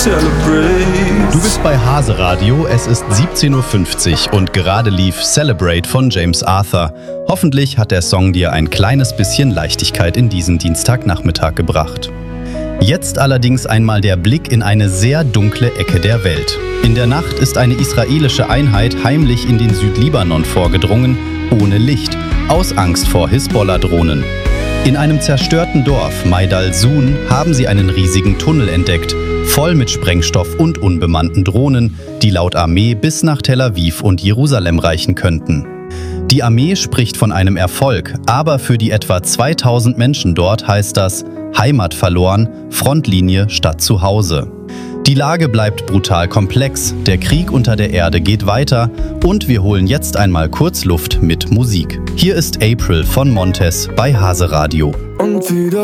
celebrate. Du bist bei Hase Radio, es ist 17.50 Uhr und gerade lief Celebrate von James Arthur. Hoffentlich hat der Song dir ein kleines bisschen Leichtigkeit in diesen Dienstagnachmittag gebracht. Jetzt allerdings einmal der Blick in eine sehr dunkle Ecke der Welt. In der Nacht ist eine israelische Einheit heimlich in den Südlibanon vorgedrungen, ohne Licht, aus Angst vor Hisbollah-Drohnen. In einem zerstörten Dorf, Maidal Sun, haben sie einen riesigen Tunnel entdeckt, voll mit Sprengstoff und unbemannten Drohnen, die laut Armee bis nach Tel Aviv und Jerusalem reichen könnten. Die Armee spricht von einem Erfolg, aber für die etwa 2000 Menschen dort heißt das Heimat verloren, Frontlinie statt Zuhause. Die Lage bleibt brutal komplex, der Krieg unter der Erde geht weiter und wir holen jetzt einmal kurz Luft mit Musik. Hier ist April von Montez bei Hase Radio. Und wieder